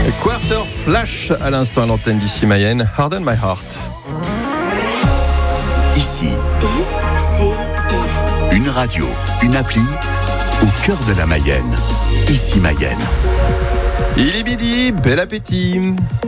Quarter Flash à l'instant à l'antenne d'ici Mayenne. Harden My Heart. Ici, une radio, une appli au cœur de la Mayenne. Ici Mayenne. Il est midi, bel appétit.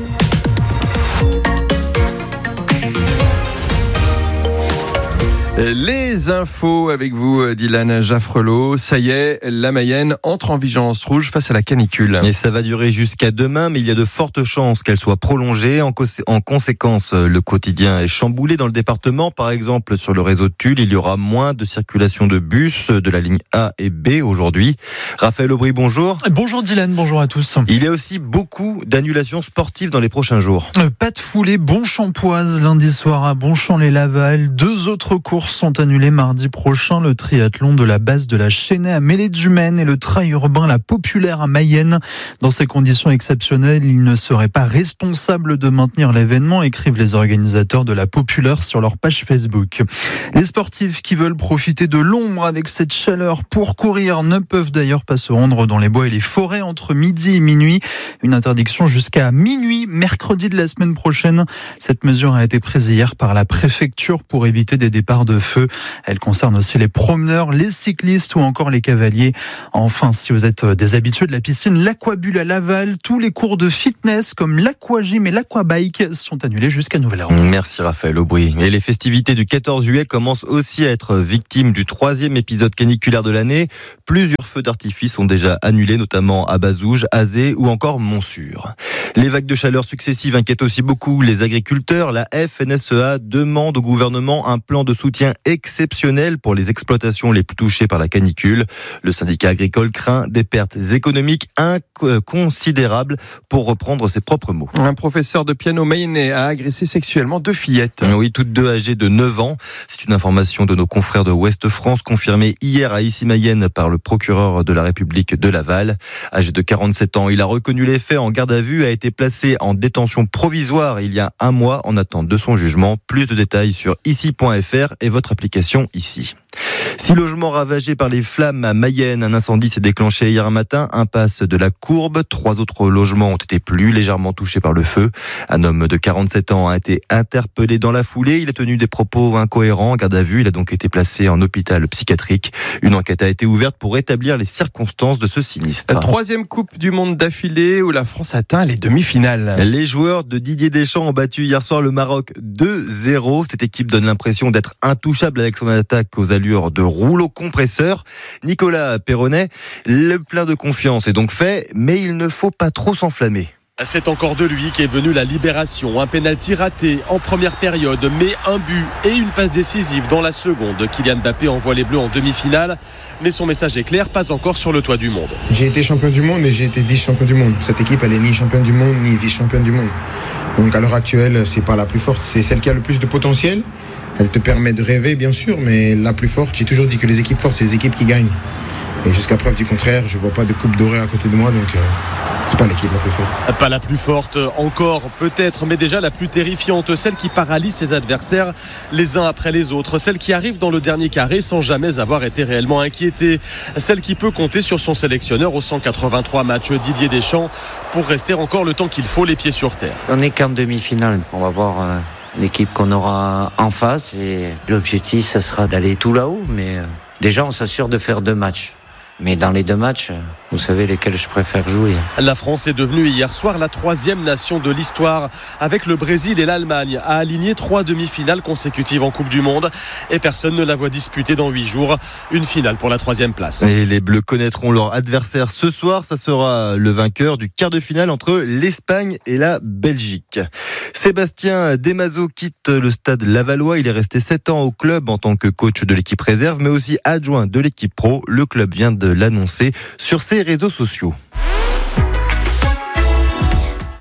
Les infos avec vous, Dylan Jaffrelot. Ça y est, la Mayenne entre en vigilance rouge face à la canicule. Et ça va durer jusqu'à demain, mais il y a de fortes chances qu'elle soit prolongée. En conséquence, le quotidien est chamboulé dans le département. Par exemple, sur le réseau de Tulle, il y aura moins de circulation de bus de la ligne A et B aujourd'hui. Raphaël Aubry, bonjour. Bonjour Dylan, bonjour à tous. Il y a aussi beaucoup d'annulations sportives dans les prochains jours. Pas de foulée Bonchampoise lundi soir à Bonchamp-les-Laval. 2 autres courses sont annulées mardi prochain. Le triathlon de la base de la Chênaie à Mêlée-du-Maine et le trail urbain La Populaire à Mayenne. Dans ces conditions exceptionnelles, il ne serait pas responsable de maintenir l'événement, écrivent les organisateurs de La Populaire sur leur page Facebook. Les sportifs qui veulent profiter de l'ombre avec cette chaleur pour courir ne peuvent d'ailleurs pas se rendre dans les bois et les forêts entre midi et minuit. Une interdiction jusqu'à minuit, mercredi de la semaine prochaine. Cette mesure a été prise hier par la préfecture pour éviter des départs de feu. Elle concerne aussi les promeneurs, les cyclistes ou encore les cavaliers. Enfin, si vous êtes des habitués de la piscine, l'Aquabulle à Laval, tous les cours de fitness comme l'aquagym et l'aquabike sont annulés jusqu'à nouvel ordre. Merci Raphaël Aubry. Et les festivités du 14 juillet commencent aussi à être victimes du 3e épisode caniculaire de l'année. Plusieurs feux d'artifice sont déjà annulés, notamment à Bazouges, Azé ou encore Montsûr. Les vagues de chaleur successives inquiètent aussi beaucoup les agriculteurs. La FNSEA demande au gouvernement un plan de soutien exceptionnel pour les exploitations les plus touchées par la canicule. Le syndicat agricole craint des pertes économiques inconsidérables, pour reprendre ses propres mots. Un professeur de piano mayennais a agressé sexuellement 2 fillettes. Oui, toutes 2 âgées de 9 ans. C'est une information de nos confrères de Ouest France, confirmée hier à Issy-Mayenne par le procureur de la République de Laval. Âgé de 47 ans, il a reconnu les faits en garde à vue, a été placé en détention provisoire il y a 1 mois en attente de son jugement. Plus de détails sur ici.fr et votre application Ici. 6 logements ravagés par les flammes à Mayenne. Un incendie s'est déclenché hier matin, impasse de la Courbe. 3 autres logements ont été plus légèrement touchés par le feu. Un homme de 47 ans a été interpellé dans la foulée. Il a tenu des propos incohérents en garde à vue. Il a donc été placé en hôpital psychiatrique. Une enquête a été ouverte pour établir les circonstances de ce sinistre. La 3e Coupe du Monde d'affilée où la France atteint les demi-finales. Les joueurs de Didier Deschamps ont battu hier soir le Maroc 2-0. Cette équipe donne l'impression d'être intouchable avec son attaque aux allures de rouleau compresseur. Nicolas Perronnet, le plein de confiance est donc fait, mais il ne faut pas trop s'enflammer. C'est encore de lui qu'est venue la libération. Un pénalty raté en première période, mais un but et une passe décisive dans la seconde. Kylian Mbappé envoie les Bleus en demi-finale, mais son message est clair, pas encore sur le toit du monde. J'ai été champion du monde et j'ai été vice-champion du monde. Cette équipe, elle est ni championne du monde, ni vice-championne du monde. Donc à l'heure actuelle, c'est pas la plus forte, c'est celle qui a le plus de potentiel. Elle te permet de rêver, bien sûr, mais la plus forte, j'ai toujours dit que les équipes fortes, c'est les équipes qui gagnent. Et jusqu'à preuve du contraire, je vois pas de coupe dorée à côté de moi, donc c'est pas l'équipe la plus forte. Pas la plus forte encore, peut-être, mais déjà la plus terrifiante, celle qui paralyse ses adversaires les uns après les autres, celle qui arrive dans le dernier carré sans jamais avoir été réellement inquiétée, celle qui peut compter sur son sélectionneur aux 183 matchs, Didier Deschamps, pour rester encore le temps qu'il faut les pieds sur terre. On n'est qu'en demi-finale, on va voir l'équipe qu'on aura en face et l'objectif, ça sera d'aller tout là-haut, mais déjà on s'assure de faire 2 matchs. Mais dans les 2 matchs, vous savez lesquels je préfère jouer. La France est devenue hier soir la 3e nation de l'histoire, avec le Brésil et l'Allemagne, à aligner 3 demi-finales consécutives en Coupe du Monde. Et personne ne la voit disputer dans 8 jours. Une finale pour la 3e place. Et les Bleus connaîtront leur adversaire ce soir. Ça sera le vainqueur du quart de finale entre l'Espagne et la Belgique. Sébastien Desmazeaux quitte le stade lavallois. Il est resté 7 ans au club en tant que coach de l'équipe réserve, mais aussi adjoint de l'équipe pro. Le club vient de l'annoncer sur ses réseaux sociaux. Et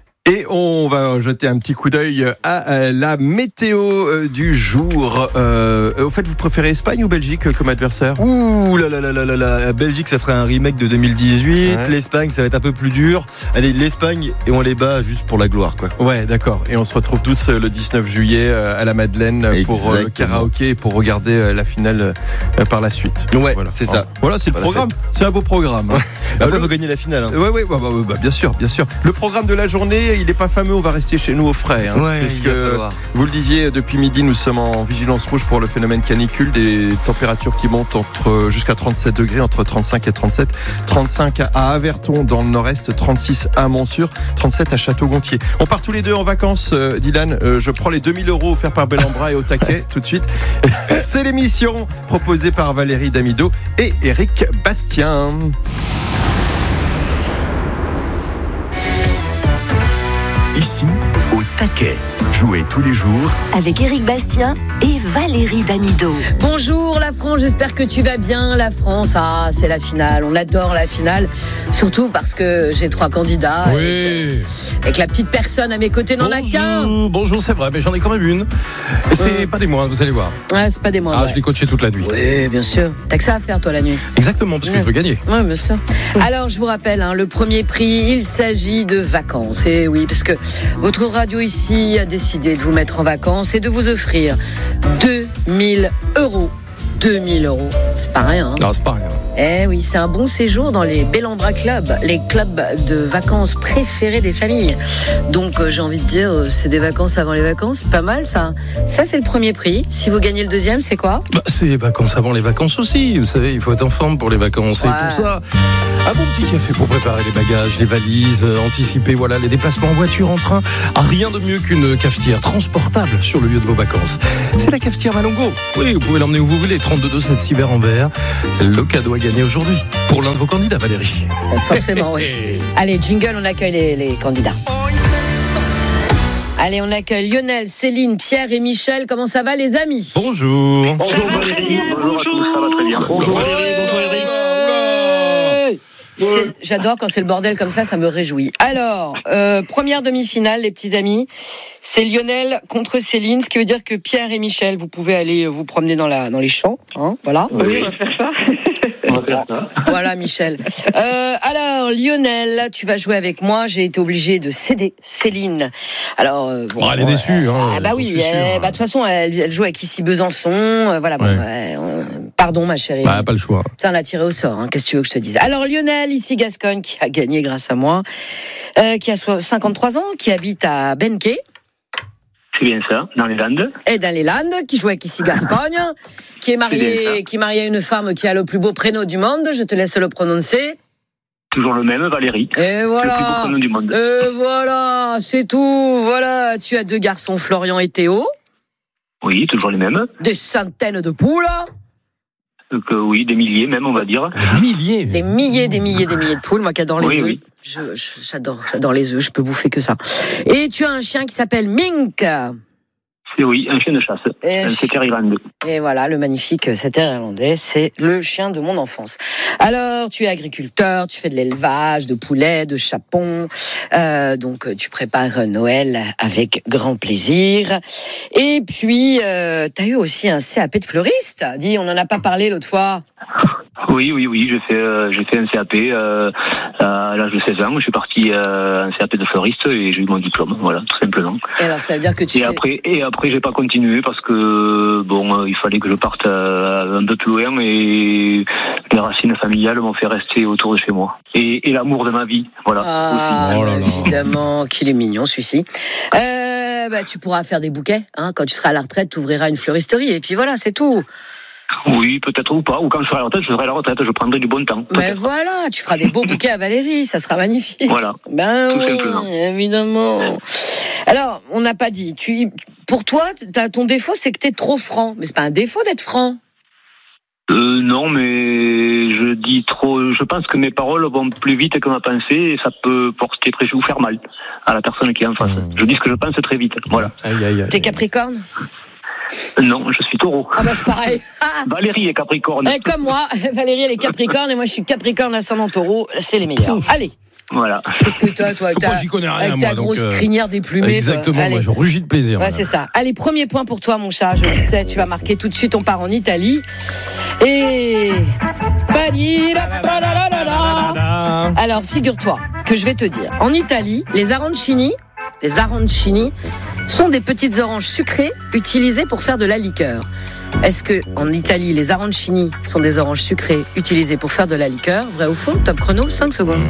on va jeter un petit coup d'œil à la météo du jour. Au fait, vous préférez Espagne ou Belgique comme adversaire ? Ouh là là là là là là, Belgique ça ferait un remake de 2018, Ouais. l'Espagne ça va être un peu plus dur. Allez, l'Espagne et on les bat juste pour la gloire quoi. Ouais, d'accord. Et on se retrouve tous le 19 juillet à la Madeleine pour Exactement. karaoké et pour regarder la finale par la suite. Ouais, Voilà. c'est ça. Voilà, c'est le Voilà, programme. C'est un beau programme. Après il faut gagner la finale. Hein. Ouais, bien sûr, bien sûr. Le programme de la journée, il n'est pas fameux, on va rester chez nous au frais. Hein, Ouais, parce il va que, falloir. vous le disiez, depuis midi, nous sommes en vigilance rouge pour le phénomène canicule, des températures qui montent jusqu'à 37 degrés, entre 35 et 37. 35 à Averton dans le nord-est, 36 à Montsûr, 37 à Château-Gontier. On part tous les deux en vacances, Dylan. Je prends les 2000 € offerts par Bellambra et au taquet tout de suite. C'est l'émission proposée par Valérie Damido et Éric Bastien. Ici, au taquet. Jouez tous les jours Avec Éric Bastien et Valérie Damido. Bonjour la France, j'espère que tu vas bien. La France, c'est la finale, on adore la finale. Surtout parce que j'ai 3 candidats et que la petite personne à mes côtés n'en a qu'un. Bonjour, c'est vrai, mais j'en ai quand même une. Et c'est pas des moindres, vous allez voir. Ouais, c'est pas des moindres. Je l'ai coaché toute la nuit. Oui, bien sûr. T'as que ça à faire toi la nuit. Exactement, parce que je veux gagner. Oui, bien sûr. Alors, je vous rappelle, le premier prix, il s'agit de vacances. Et oui, parce que votre radio ici a décidé de vous mettre en vacances et de vous offrir 2000 €. 2000 €, c'est pas rien. Non, c'est pas rien. Eh oui, c'est un bon séjour dans les Bellambra Club, les clubs de vacances préférés des familles. Donc j'ai envie de dire, c'est des vacances avant les vacances, c'est pas mal ça. Ça c'est le premier prix. Si vous gagnez le deuxième, c'est quoi ? C'est les vacances avant les vacances aussi. Vous savez, il faut être en forme pour les vacances. Ouais. Et pour ça, un bon petit café pour préparer les bagages, les valises, anticiper les déplacements en voiture, en train. Rien de mieux qu'une cafetière transportable sur le lieu de vos vacances. C'est la cafetière Malongo. Oui, vous pouvez l'emmener où vous voulez. 32,276 verres en verre. C'est le cadeau à gagner aujourd'hui pour l'un de vos candidats, Valérie. Forcément, oui. Allez, jingle, on accueille les candidats. Allez, on accueille Lionel, Céline, Pierre et Michel. Comment ça va les amis ? Bonjour. Bonjour Valérie, bonjour à tous, ça va très bien. Bonjour Valérie, bonjour Eric. J'adore quand c'est le bordel comme ça me réjouit. Alors, première demi-finale, les petits amis, c'est Lionel contre Céline, ce qui veut dire que Pierre et Michel, vous pouvez aller vous promener dans les champs, hein, voilà. Oui, on va faire ça. On va faire ça. Voilà, Michel. Alors, Lionel, tu vas jouer avec moi. J'ai été obligée de céder Céline. Alors, Elle est déçue. bah oui, de toute façon, elle joue avec Issy Besançon. Voilà. Ouais. Pardon, ma chérie. Pas le choix. On l'a tiré au sort. Qu'est-ce que tu veux que je te dise ? Alors, Lionel, ici Gascogne, qui a gagné grâce à moi, qui a 53 ans, qui habite à Benquet. C'est bien ça, dans les Landes. Et dans les Landes, qui joue avec ici Gascogne, qui est marié à une femme qui a le plus beau prénom du monde. Je te laisse le prononcer. Toujours le même, Valérie. Et voilà. Le plus beau prénom du monde. Voilà, c'est tout. Voilà, tu as 2 garçons, Florian et Théo. Oui, toujours les mêmes. Des centaines de poules. Donc, oui, des milliers même, on va dire. Des milliers de poules. Moi qui adore les œufs. Oui. J'adore les œufs, je peux bouffer que ça. Et tu as un chien qui s'appelle Mink. C'est un chien de chasse. Un setter irlandais. Et voilà, le magnifique setter irlandais, c'est le chien de mon enfance. Alors, tu es agriculteur, tu fais de l'élevage, de poulets, de chapons. Donc, tu prépares Noël avec grand plaisir. Et puis, tu as eu aussi un CAP de fleuriste. Dis, on n'en a pas parlé l'autre fois. Oui, j'ai fait un CAP à l'âge de 16 ans. Je suis parti en CAP de fleuriste et j'ai eu mon diplôme, voilà, tout simplement. Et alors, ça veut dire que Après, j'ai pas continué parce que il fallait que je parte un peu plus loin et les racines familiales m'ont fait rester autour de chez moi. Et l'amour de ma vie, voilà. Ah, aussi. Oh là là. Évidemment, qu'il est mignon celui-ci. Tu pourras faire des bouquets. Quand tu seras à la retraite, tu ouvriras une fleuristerie et puis voilà, c'est tout. Oui, peut-être ou pas. Ou quand je serai à la retraite, je prendrai du bon temps. Mais voilà, tu feras des beaux bouquets à Valérie, ça sera magnifique. Voilà. Tout simplement. Évidemment. Alors, on n'a pas dit. Pour toi, ton défaut, c'est que t'es trop franc. Mais c'est pas un défaut d'être franc. Non, mais je dis trop. Je pense que mes paroles vont plus vite que ma pensée et ça peut porter préjudice ou faire mal à la personne qui est en face. Je dis ce que je pense très vite. Voilà. Aïe. T'es Capricorne ? Non, je suis Taureau. Ah bah c'est pareil. Valérie est Capricorne. Comme moi, Valérie elle est Capricorne et moi je suis Capricorne ascendant Taureau, c'est les meilleurs. Allez, Voilà. Parce que toi, j'y connais rien, avec ta moi, grosse donc, crinière déplumée. Exactement, moi je rugis de plaisir. Ouais, c'est ça. Allez, premier point pour toi, mon chat. Je le sais, tu vas marquer tout de suite. On part en Italie. Et. Alors, figure-toi que je vais te dire. En Italie, les arancini sont des petites oranges sucrées utilisées pour faire de la liqueur. Est-ce que en Italie, les arancini sont des oranges sucrées utilisées pour faire de la liqueur? Vrai ou faux? Top chrono, 5 secondes.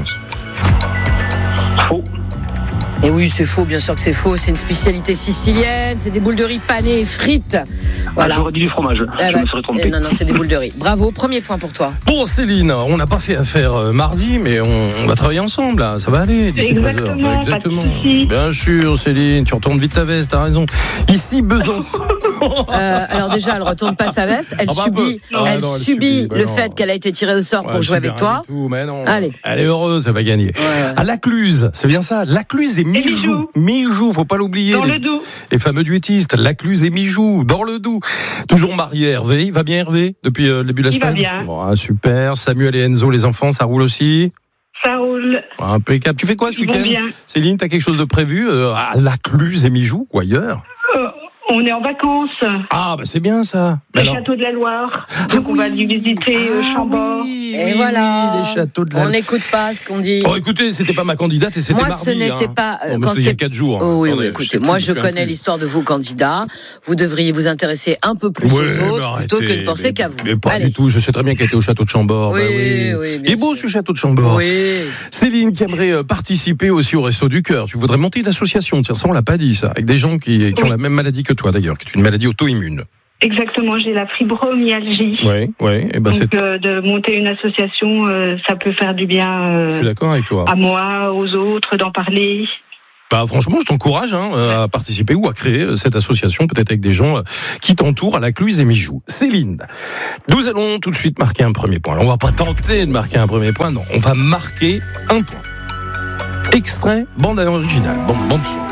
Faux. Et oui, c'est faux, bien sûr que c'est faux. C'est une spécialité sicilienne. C'est des boules de riz panées et frites. Voilà. J'aurais dit du fromage. Je me serais trompé. Non, c'est des boules de riz. Bravo, premier point pour toi. Bon, Céline, on n'a pas fait affaire mardi, mais on va travailler ensemble, là. Ça va aller d'ici 13h. Exactement. Bien sûr, Céline, tu retournes vite ta veste, t'as raison. Ici, Besançon. Alors déjà, elle retourne pas sa veste. Elle subit le fait qu'elle a été tirée au sort pour jouer avec toi. Mais non. Allez. Elle est heureuse, elle va gagner. Ouais. À Lacluse, c'est bien ça. Lacluse et Mijou. Mijou, faut pas l'oublier. Dans le Doubs. Les fameux duettistes, Lacluse et Mijou, dans le Doubs. Toujours marié, Hervé. Il va bien, Hervé, depuis le début de la semaine? Il va bien. Bon, super. Samuel et Enzo, les enfants, ça roule aussi? Ça roule. Impeccable. Tu fais quoi ce week-end? Bien. Céline, t'as quelque chose de prévu à Lacluse et Mijou ou ailleurs? On est en vacances. Ah, bah c'est bien ça. Le château de la Loire. Donc on va aller visiter Chambord. Et voilà. Les châteaux de la On n'écoute pas ce qu'on dit. Oh, écoutez, c'était pas ma candidate et c'était moi, mardi. ce n'était pas. C'était il y a 4 jours. Oh, oui, Attendez, écoutez, moi je connais l'histoire de vos candidats. Vous devriez vous intéresser un peu plus aux autres plutôt que de penser qu'à vous. Mais pas du tout. Je sais très bien qu'elle était au château de Chambord. Oui, Il est beau ce château de Chambord. Oui. Céline qui aimerait participer aussi au Resto du Cœur. Tu voudrais monter une association. Tiens, ça on l'a pas dit ça. Avec des gens qui ont la même maladie que toi d'ailleurs, qui est une maladie auto-immune. Exactement, j'ai la fibromyalgie. Oui. Et ben donc de monter une association, ça peut faire du bien. Je suis d'accord avec toi. À moi, aux autres, d'en parler. Bah, franchement, je t'encourage à participer ou à créer cette association, peut-être avec des gens qui t'entourent à Lacluse et Mijou. Céline, nous allons tout de suite marquer un premier point. On va pas tenter de marquer un premier point, non. On va marquer un point. Extrait, bande originale, bande son.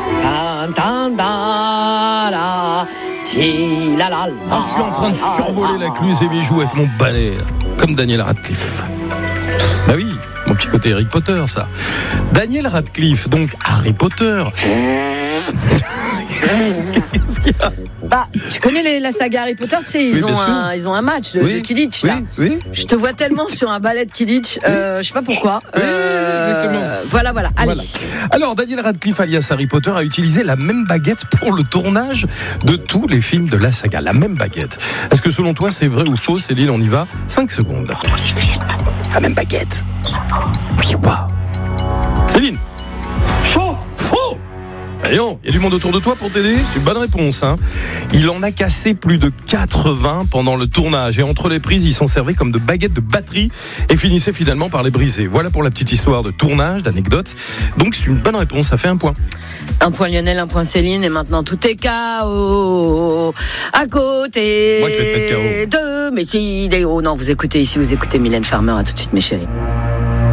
Je suis en train de survoler Lacluse et Mijou avec mon balai, comme Daniel Radcliffe. Bah oui, mon petit côté Harry Potter, ça. Daniel Radcliffe, donc Harry Potter. Qu'est-ce qu'il y a? Bah, tu connais la saga Harry Potter, tu sais, ils ont un match de Quidditch là. Oui. Je te vois tellement sur un ballet de Quidditch, je sais pas pourquoi. Exactement. Voilà. Allez. Voilà. Alors, Daniel Radcliffe, alias Harry Potter, a utilisé la même baguette pour le tournage de tous les films de la saga. La même baguette. Est-ce que selon toi, c'est vrai ou faux? Céline, on y va. 5 secondes. La même baguette. Oui ou pas? Céline? Faux. Allez, il y a du monde autour de toi pour t'aider. C'est une bonne réponse. Il en a cassé plus de 80 pendant le tournage. Et entre les prises, il s'en servait comme de baguettes de batterie et finissait finalement par les briser. Voilà pour la petite histoire de tournage, d'anecdote. Donc c'est une bonne réponse, ça fait un point. Un point Lionel, un point Céline. Et maintenant tout est KO à côté Moi qui vais te mettre KO. de mes idéaux. Non, vous écoutez Mylène Farmer. À tout de suite mes chéris.